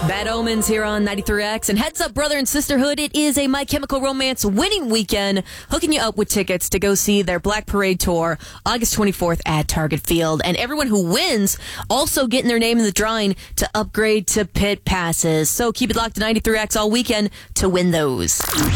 Bad Omens here on 93X. And heads up, brother and sisterhood, it is a My Chemical Romance winning weekend, hooking you up with tickets to go see their Black Parade tour August 24th at Target Field. And everyone who wins also getting their name in the drawing to upgrade to pit passes. So keep it locked to 93X all weekend to win those.